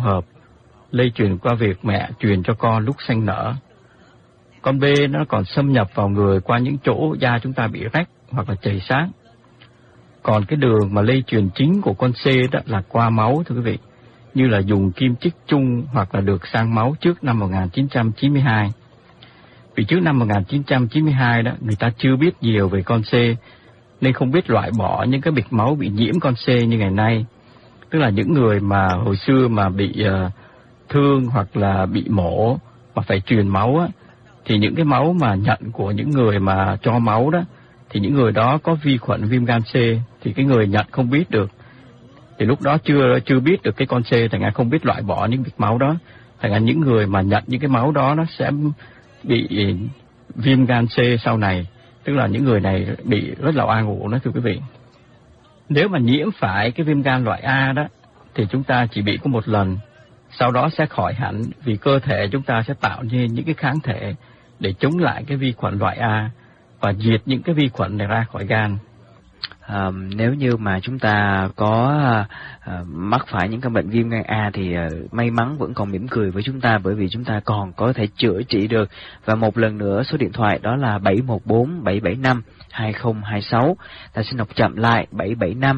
hợp, lây truyền qua việc mẹ truyền cho con lúc sanh nở. Con B nó còn xâm nhập vào người qua những chỗ da chúng ta bị rách hoặc là chảy xát. Còn cái đường mà lây truyền chính của con C đó là qua máu, thưa quý vị, như là dùng kim chích chung hoặc là được sang máu trước năm 1992. Vì trước năm 1992 đó, người ta chưa biết nhiều về con C, nên không biết loại bỏ những cái bịch máu bị nhiễm con C như ngày nay. Tức là những người mà hồi xưa mà bị thương hoặc là bị mổ mà phải truyền máu á, thì những cái máu mà nhận của những người mà cho máu đó, thì những người đó có vi khuẩn viêm gan C, thì cái người nhận không biết được. Thì lúc đó chưa biết được cái con C, thành ra không biết loại bỏ những bịch máu đó. Thành ra những người mà nhận những cái máu đó nó sẽ bị viêm gan C sau này. Tức là những người này bị rất là oan uổng đó, thưa quý vị. Nếu mà nhiễm phải cái viêm gan loại A đó, thì chúng ta chỉ bị có một lần, sau đó sẽ khỏi hẳn, vì cơ thể chúng ta sẽ tạo nên những cái kháng thể để chống lại cái vi khuẩn loại A và diệt những cái vi khuẩn này ra khỏi gan. Nếu như mà chúng ta có mắc phải những căn bệnh viêm gan A thì may mắn vẫn còn mỉm cười với chúng ta, bởi vì chúng ta còn có thể chữa trị được. Và một lần nữa, số điện thoại đó là 714 775 2026. Ta xin đọc chậm lại: 775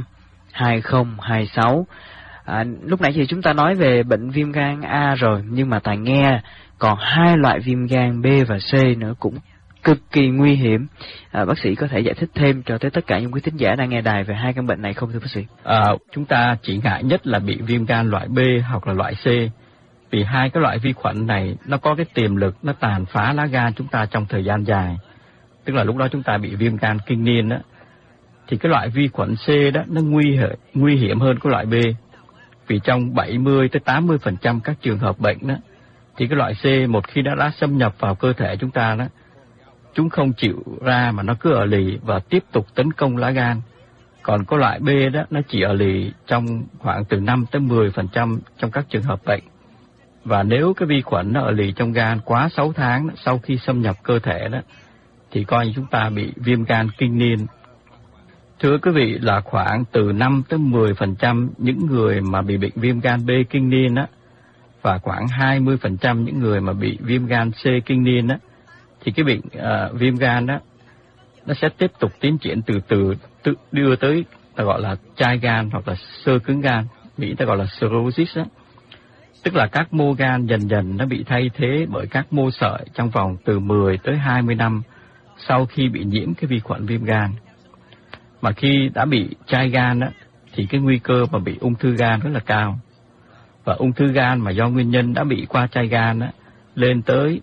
2026. Lúc nãy thì chúng ta nói về bệnh viêm gan A rồi, nhưng mà Tài nghe còn hai loại viêm gan B và C nữa cũng cực kỳ nguy hiểm. Bác sĩ có thể giải thích thêm cho tới tất cả những quý thính giả đang nghe đài về hai căn bệnh này không thưa bác sĩ? Chúng ta chỉ ngại nhất là bị viêm gan loại B hoặc là loại C, vì hai cái loại vi khuẩn này nó có cái tiềm lực nó tàn phá lá gan chúng ta trong thời gian dài. Tức là lúc đó chúng ta bị viêm gan kinh niên đó, thì cái loại vi khuẩn C đó nó nguy hiểm hơn cái loại B, vì trong 70-80% các trường hợp bệnh đó, thì cái loại C một khi đã xâm nhập vào cơ thể chúng ta đó, chúng không chịu ra mà nó cứ ở lì và tiếp tục tấn công lá gan. Còn có loại B đó, nó chỉ ở lì trong khoảng từ 5-10% trong các trường hợp bệnh. Và nếu cái vi khuẩn nó ở lì trong gan quá 6 tháng sau khi xâm nhập cơ thể đó, thì coi như chúng ta bị viêm gan kinh niên. Thưa quý vị, là khoảng từ 5-10% những người mà bị bệnh viêm gan B kinh niên đó, và khoảng 20% những người mà bị viêm gan C kinh niên đó, thì cái bệnh viêm gan đó nó sẽ tiếp tục tiến triển từ từ đưa tới ta gọi là chai gan hoặc là xơ cứng gan, Mỹ ta gọi là cirrhosis đó. Tức là các mô gan dần dần nó bị thay thế bởi các mô sợi trong vòng từ 10 tới 20 năm sau khi bị nhiễm cái vi khuẩn viêm gan. Mà khi đã bị chai gan đó, thì cái nguy cơ mà bị ung thư gan rất là cao. Và ung thư gan mà do nguyên nhân đã bị qua chai gan đó, lên tới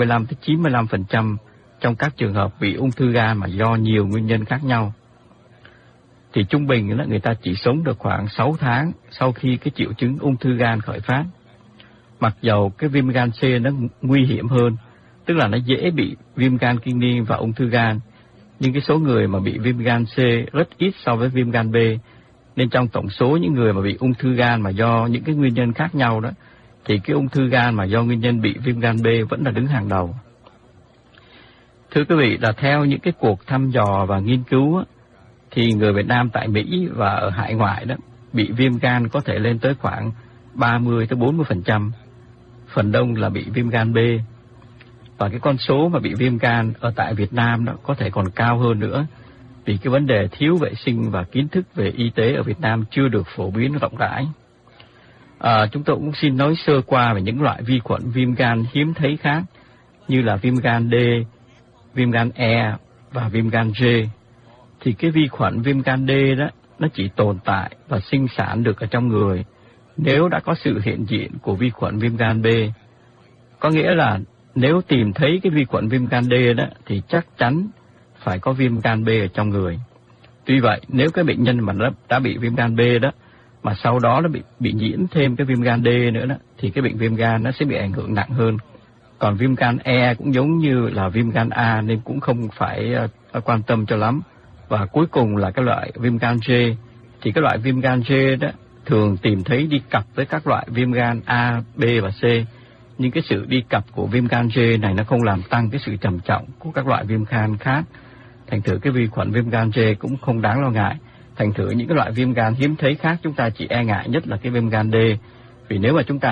75-95% trong các trường hợp bị ung thư gan mà do nhiều nguyên nhân khác nhau. Thì trung bình là người ta chỉ sống được khoảng 6 tháng sau khi cái triệu chứng ung thư gan khởi phát. Mặc dầu cái viêm gan C nó nguy hiểm hơn, tức là nó dễ bị viêm gan kinh niên và ung thư gan, nhưng cái số người mà bị viêm gan C rất ít so với viêm gan B, nên trong tổng số những người mà bị ung thư gan mà do những cái nguyên nhân khác nhau đó, thì cái ung thư gan mà do nguyên nhân bị viêm gan B vẫn là đứng hàng đầu. Thưa quý vị, là theo những cái cuộc thăm dò và nghiên cứu á, thì người Việt Nam tại Mỹ và ở hải ngoại đó bị viêm gan có thể lên tới khoảng 30-40%, phần đông là bị viêm gan B. Và cái con số mà bị viêm gan ở tại Việt Nam đó có thể còn cao hơn nữa, vì cái vấn đề thiếu vệ sinh và kiến thức về y tế ở Việt Nam chưa được phổ biến rộng rãi. Chúng tôi cũng xin nói sơ qua về những loại vi khuẩn viêm gan hiếm thấy khác, như là viêm gan D, viêm gan E và viêm gan G. Thì cái vi khuẩn viêm gan D đó, nó chỉ tồn tại và sinh sản được ở trong người nếu đã có sự hiện diện của vi khuẩn viêm gan B. Có nghĩa là nếu tìm thấy cái vi khuẩn viêm gan D đó, thì chắc chắn phải có viêm gan B ở trong người. Tuy vậy, nếu cái bệnh nhân mà đã bị viêm gan B đó, mà sau đó nó bị nhiễm thêm cái viêm gan D nữa đó, thì cái bệnh viêm gan nó sẽ bị ảnh hưởng nặng hơn. Còn viêm gan E cũng giống như là viêm gan A nên cũng không phải quan tâm cho lắm. Và cuối cùng là cái loại viêm gan G. Thì cái loại viêm gan G đó thường tìm thấy đi cặp với các loại viêm gan A, B và C. Nhưng cái sự đi cặp của viêm gan G này nó không làm tăng cái sự trầm trọng của các loại viêm gan khác. Thành thử cái vi khuẩn viêm gan G cũng không đáng lo ngại. Thành thử những cái loại viêm gan hiếm thấy khác chúng ta chỉ e ngại nhất là cái viêm gan D. Vì nếu mà chúng ta